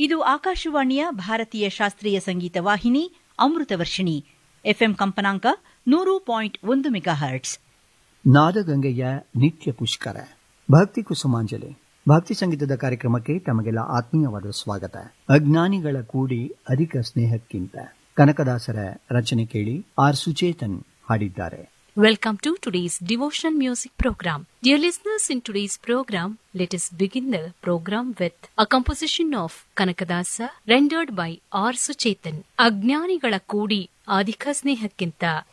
ಇದು ಆಕಾಶವಾಣಿಯ ಭಾರತೀಯ ಶಾಸ್ತ್ರೀಯ ಸಂಗೀತ ವಾಹಿನಿ ಅಮೃತವರ್ಷಿಣಿ. ಎಫ್ಎಂ ಕಂಪನಾಂಕ 100.1 ಮೆಗಾಹರ್ಟ್ಸ್. ನಾದಗಂಗೆಯ ನಿತ್ಯ ಪುಷ್ಕರ ಭಕ್ತಿ ಕುಸುಮಾಂಜಲಿ ಭಕ್ತಿ ಸಂಗೀತದ ಕಾರ್ಯಕ್ರಮಕ್ಕೆ ತಮಗೆಲ್ಲ ಆತ್ಮೀಯವಾದ ಸ್ವಾಗತ. ಅಜ್ಞಾನಿಗಳ ಕೂಡಿ ಅಧಿಕ ಸ್ನೇಹಕ್ಕಿಂತ ಕನಕದಾಸರ ರಚನೆ ಕೇಳಿ. ಆರ್ ಸುಚೇತನ್ ಹಾಡಿದ್ದಾರೆ. Welcome to today's devotional music program. Dear listeners, in today's program, let us begin the program with a composition of Kanakadasa rendered by R. Suchetan. ಅಜ್ಞಾನಿಗಳ ಕೂಡಿ ಅಧಿಕ ಸ್ನೇಹಕ್ಕಿಂತ